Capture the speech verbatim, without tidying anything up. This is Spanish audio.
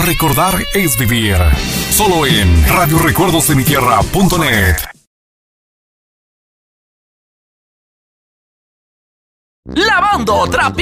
recordar es vivir. Solo en radio recuerdos de mi tierra punto net. Lavando, trapeando.